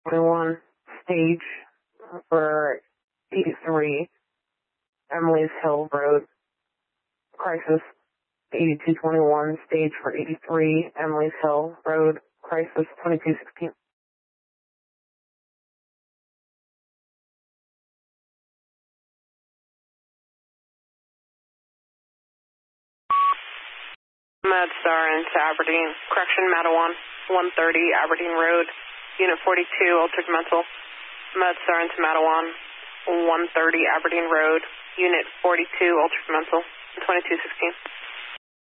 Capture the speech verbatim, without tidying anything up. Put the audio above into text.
twenty-one stage for eighty-three Emily's Hill Road. Crisis eighty-two twenty-one stage for eighty-three Emily's Hill Road. Crisis twenty-two sixteen. MedStar into Aberdeen. Correction, Matawan, one thirty Aberdeen Road. Unit forty-two, altered mental. MedStar into Matawan, one thirty Aberdeen Road. Unit forty-two, altered mental. twenty-two sixteen.